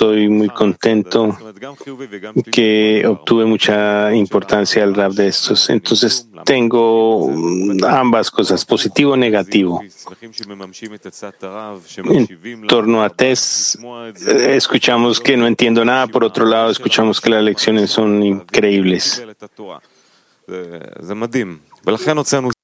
estoy muy contento que obtuve mucha importancia al rap de estos. Entonces tengo ambas cosas, positivo y negativo. En torno a Tess, escuchamos que no entiendo nada. Por otro lado, escuchamos que las lecciones son increíbles.